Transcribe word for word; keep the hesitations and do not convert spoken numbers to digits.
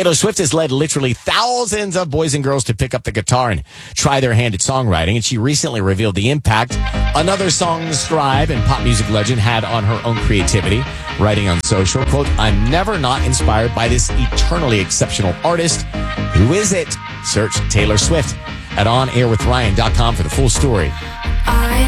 Taylor Swift has led literally thousands of boys and girls to pick up the guitar and try their hand at songwriting, and she recently revealed the impact another song scribe and pop music legend had on her own creativity, writing on social, quote, "I'm never not inspired by this eternally exceptional artist. Who is it?" Search Taylor Swift at on air with ryan dot com for the full story. I